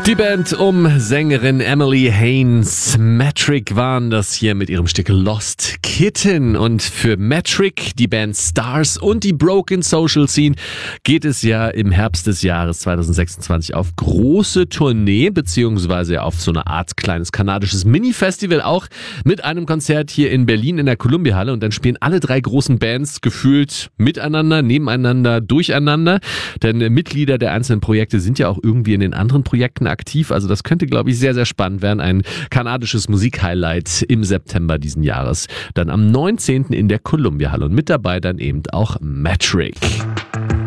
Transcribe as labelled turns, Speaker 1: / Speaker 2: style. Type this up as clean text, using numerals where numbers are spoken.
Speaker 1: Die Band um Sängerin Emily Haines. Metric waren das hier mit ihrem Stück Lost Kitten. Und für Metric, die Band Stars und die Broken Social Scene geht es ja im Herbst des Jahres 2026 auf große Tournee, beziehungsweise auf so eine Art kleines kanadisches Mini-Festival, auch mit einem Konzert hier in Berlin in der Columbia-Halle. Und dann spielen alle drei großen Bands gefühlt miteinander, nebeneinander, durcheinander. Denn Mitglieder der einzelnen Projekte sind ja auch irgendwie in den anderen Projekten aktiv. Also das könnte, glaube ich, sehr, sehr spannend werden. Ein kanadisches Musikhighlight im September diesen Jahres. Dann am 19. in der Columbia Halle. Und mit dabei dann eben auch Metric.